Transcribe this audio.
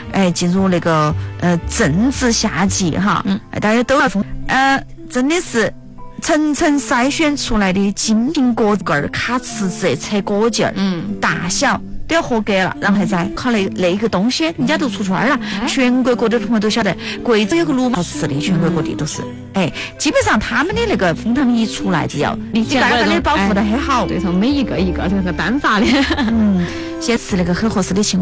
进入那个正值夏季哈，大家都要真的是层层筛选出来的金苹果干儿、卡瓷子、扯果劲儿，大小都要合格了，然后再考那个东西，人家都出圈了，全国各地的朋友都晓得，贵州有个卤毛吃的，全国各地都是，基本上他们的那个蜂糖一出来，只要你干干的保护得很好， 对头，每一个这个单发的， 先吃那个很合适的情况。